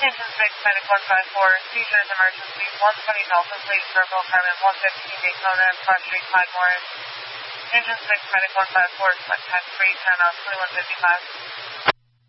Engine 6, Medic 154, seizures, emergency, 120 Delta, please, Circle, Carbon 115, Daytona, Cross Street, Clyde Morris. Engine 6, Medic 154, select tax free, turn on 2155.